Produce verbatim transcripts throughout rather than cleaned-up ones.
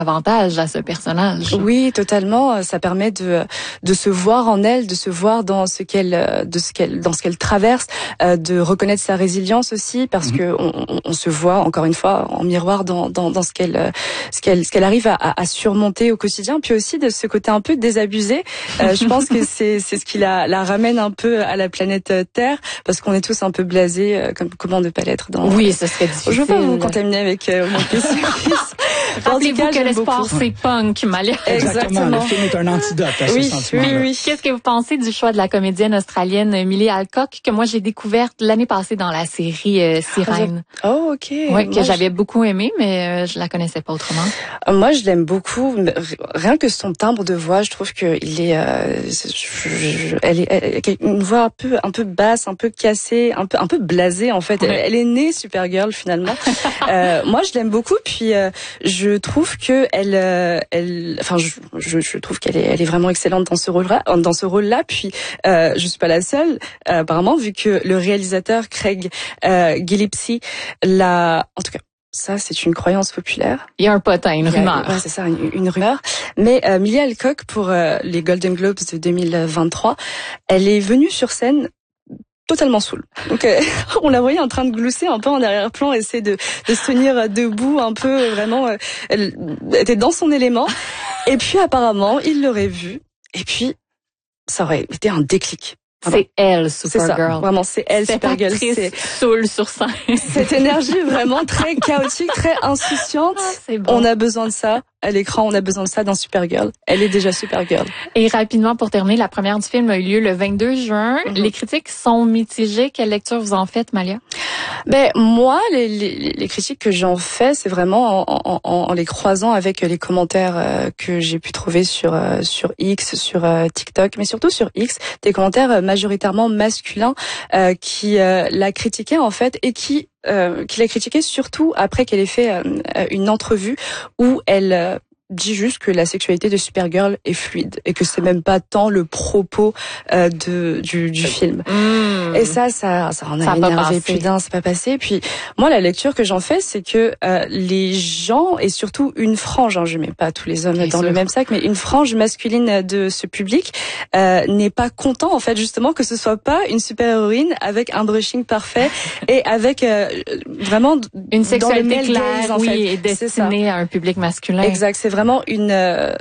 avantage à ce personnage. Oui, totalement. Ça permet de de se voir en elle, de se voir dans ce qu'elle de ce qu'elle dans ce qu'elle traverse, euh, de reconnaître sa résilience aussi, parce mmh. que on, on se voit encore une fois en miroir dans dans, dans ce qu'elle ce qu'elle ce qu'elle arrive à, à surmonter au quotidien, puis aussi de ce côté un peu désabusé. Euh, je pense que c'est c'est ce qui la la ramène un peu à la planète Terre, parce qu'on est tous un peu blasés. Euh, comme comment ne pas l'être dans. Oui, ce serait difficile. Je veux pas vous contaminer avec euh, mon plaisir. Rappelez-vous que l'espoir, c'est punk, Malia. Exactement. Le film est un antidote à ce oui, sentiment. Oui, oui. Qu'est-ce que vous pensez du choix de la comédienne australienne Millie Alcock, que moi j'ai découverte l'année passée dans la série euh, Sirène? Oh, ok. Oui, que moi, j'avais je... beaucoup aimé, mais euh, je la connaissais pas autrement. Moi, je l'aime beaucoup. Rien que son timbre de voix, je trouve que il est, euh, je, je, elle est, elle, une voix un peu, un peu basse, un peu cassée, un peu, un peu blasée en fait. Ouais. Elle, elle est née Supergirl finalement. euh, moi, je l'aime beaucoup. Puis, euh, je trouve que elle, euh, elle, enfin, je, je, je trouve qu'elle est, elle est vraiment excellente dans ce rôle-là, dans ce rôle-là. Puis, euh, je suis pas la seule, euh, apparemment, vu que le réalisateur Craig euh, Gillespie l'a, en tout cas. Ça, c'est une croyance populaire. Il y a un potin, une rumeur. Ouais, c'est ça, une, une rumeur. Mais euh, Millie Alcock, pour euh, les Golden Globes de deux mille vingt-trois, elle est venue sur scène totalement saoule. Donc, euh, on la voyait en train de glousser un peu en arrière-plan, essayer de, de se tenir debout un peu, vraiment. Euh, elle était dans son élément. Et puis, apparemment, il l'aurait vue. Et puis, ça aurait été un déclic. C'est elle, Supergirl. C'est ça, vraiment, c'est elle, Cette Supergirl. C'est saoule sur scène. Cette énergie vraiment très chaotique, très insouciante. Ah, c'est bon. On a besoin de ça à l'écran, on a besoin de ça dans Supergirl. Elle est déjà Supergirl. Et rapidement, pour terminer, la première du film a eu lieu le vingt-deux juin. Mm-hmm. Les critiques sont mitigées. Quelle lecture vous en faites, Malia? Ben moi, les, les, les critiques que j'en fais, c'est vraiment en, en, en les croisant avec les commentaires euh, que j'ai pu trouver sur euh, sur X, sur euh, TikTok, mais surtout sur X, des commentaires majoritairement masculins euh, qui euh, la critiquaient en fait et qui euh, qui la critiquaient surtout après qu'elle ait fait euh, une entrevue où elle euh, dit juste que la sexualité de Supergirl est fluide et que c'est même pas tant le propos euh, de du, du film. Mmh. Et ça, ça, ça en a ça énervé plus d'un, c'est pas passé. Puis moi, la lecture que j'en fais, c'est que euh, les gens et surtout une frange, hein, je mets pas tous les hommes Bien dans sûr. le même sac, mais une frange masculine de ce public euh, n'est pas content en fait justement que ce soit pas une super-héroïne avec un brushing parfait et avec euh, vraiment une sexualité claire, gaze, en oui, fait. et destinée à un public masculin. Exact, c'est vraiment Vraiment une, euh,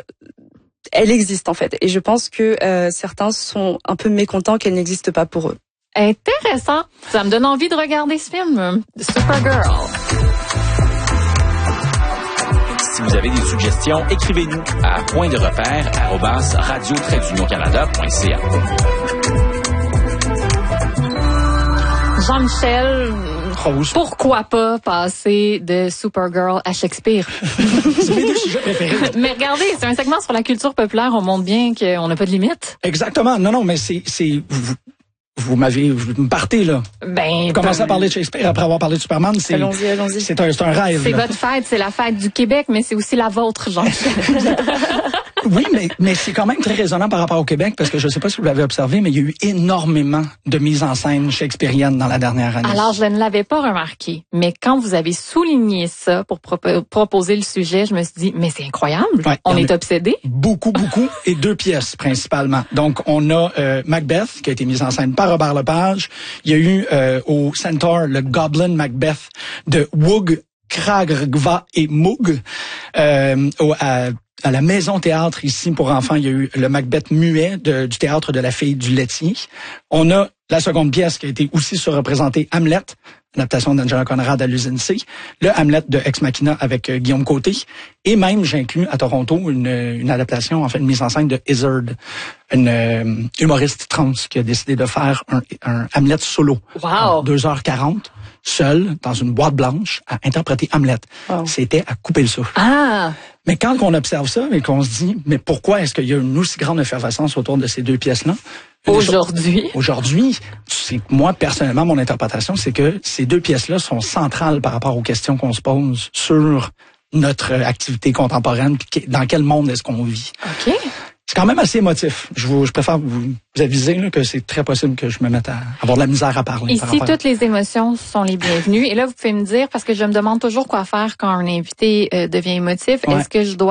elle existe en fait, et je pense que euh, certains sont un peu mécontents qu'elle n'existe pas pour eux. Intéressant, ça me donne envie de regarder ce film, Supergirl. Si vous avez des suggestions, écrivez-nous à point de repère arobase radio trait d'union canada point c a. Jean-Michel, pourquoi pas passer de Supergirl à Shakespeare? C'est mes deux sujets préférés. Mais regardez, c'est un segment sur la culture populaire. On montre bien qu'on n'a pas de limite. Exactement. Non, non, mais c'est... c'est vous, vous m'avez... Vous me partez, là. Ben... Vous commencez ben, à parler de Shakespeare après avoir parlé de Superman. C'est, allons-y, allons-y. C'est un, c'est un rêve. C'est là. votre fête, c'est la fête du Québec, mais c'est aussi la vôtre, Jean-Michel. Oui, mais, mais c'est quand même très résonnant par rapport au Québec, parce que je ne sais pas si vous l'avez observé, mais il y a eu énormément de mises en scène shakespeariennes dans la dernière année. Alors, je ne l'avais pas remarqué, mais quand vous avez souligné ça pour pro- proposer le sujet, je me suis dit, mais c'est incroyable, ouais, on est obsédés. Beaucoup, beaucoup, et deux pièces principalement. Donc, on a euh, Macbeth, qui a été mise en scène par Robert Lepage. Il y a eu euh, au Centaur le Goblin Macbeth de Woog, Kraggva et Moog. Euh, au, à, à la Maison Théâtre ici pour enfants, il y a eu le Macbeth muet de, du théâtre de la Fille du laitier. On a la seconde pièce qui a été aussi surreprésentée, Hamlet, adaptation d'Angela Conrad à l'usine C, le Hamlet de Ex Machina avec euh, Guillaume Côté, et même j'inclus à Toronto une, une adaptation, en fait une mise en scène de Izzard, une euh, humoriste trans qui a décidé de faire un, un Hamlet solo. Wow. deux heures quarante. Seul, dans une boîte blanche, à interpréter Hamlet. Wow. C'était à couper le souffle. Ah! Mais quand on observe ça et qu'on se dit, mais pourquoi est-ce qu'il y a une aussi grande effervescence autour de ces deux pièces-là? Aujourd'hui? Choses, aujourd'hui, c'est moi, personnellement, mon interprétation, c'est que ces deux pièces-là sont centrales par rapport aux questions qu'on se pose sur notre activité contemporaine, puis dans quel monde est-ce qu'on vit. OK. C'est quand même assez émotif. Je, vous, je préfère vous aviser là, que c'est très possible que je me mette à avoir de la misère à parler. Ici, toutes les émotions sont les bienvenues. Et là, vous pouvez me dire, parce que je me demande toujours quoi faire quand un invité euh, devient émotif, ouais. Est-ce que je dois